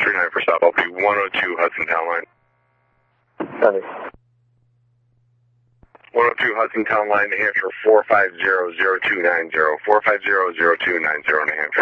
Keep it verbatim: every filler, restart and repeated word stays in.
three nine for stop. I'll be one oh two Hudson Town Line. Copy. one oh two Hudson Town Line, New Hampshire, four five zero zero two nine zero. four five zero zero two nine zero, New Hampshire.